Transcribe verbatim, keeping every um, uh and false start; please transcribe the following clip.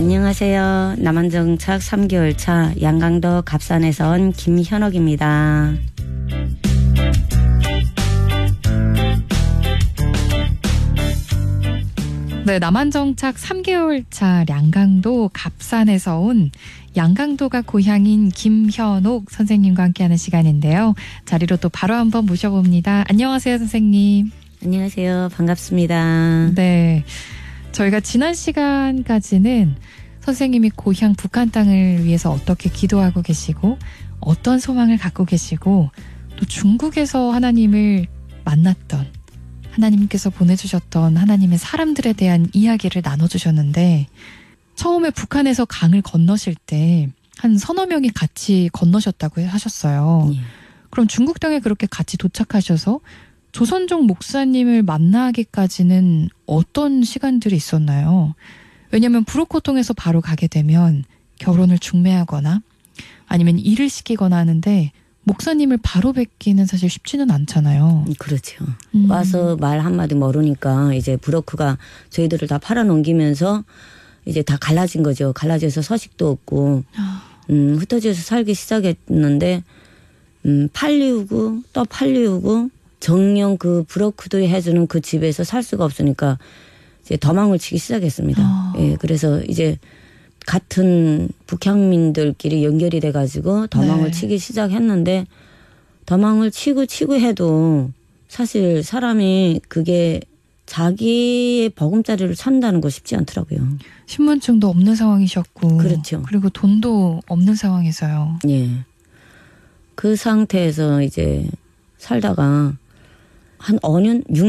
안녕하세요. 남한정착 삼 개월 차 양강도 갑산에서 온 김현옥입니다. 네, 남한정착 삼 개월 차 양강도 갑산에서 온 양강도가 고향인 김현옥 선생님과 함께하는 시간인데요. 자리로 또 바로 한번 모셔봅니다. 안녕하세요, 선생님. 안녕하세요. 반갑습니다. 네, 저희가 지난 시간까지는 선생님이 고향 북한 땅을 위해서 어떻게 기도하고 계시고 어떤 소망을 갖고 계시고 또 중국에서 하나님을 만났던 하나님께서 보내주셨던 하나님의 사람들에 대한 이야기를 나눠주셨는데 처음에 북한에서 강을 건너실 때 한 서너 명이 같이 건너셨다고 하셨어요. 예. 그럼 중국 땅에 그렇게 같이 도착하셔서 조선족 목사님을 만나기까지는 어떤 시간들이 있었나요? 왜냐하면 브로커 통해서 바로 가게 되면 결혼을 중매하거나 아니면 일을 시키거나 하는데 목사님을 바로 뵙기는 사실 쉽지는 않잖아요. 그렇죠. 음. 와서 말 한마디 모르니까 이제 브로커가 저희들을 다 팔아넘기면서 이제 다 갈라진 거죠. 갈라져서 서식도 없고 음, 흩어져서 살기 시작했는데 음, 팔리우고 또 팔리우고 정녕 그 브로커들이 해주는 그 집에서 살 수가 없으니까 이제 도망을 치기 시작했습니다. 아. 예, 그래서 이제 같은 북향민들끼리 연결이 돼가지고 도망을 네. 치기 시작했는데 도망을 치고 치고 해도 사실 사람이 그게 자기의 보금자리를 찾는다는 거 쉽지 않더라고요. 신분증도 없는 상황이셨고 그렇죠. 그리고 돈도 없는 상황에서요. 예. 그 상태에서 이제 살다가 한 오 년, 육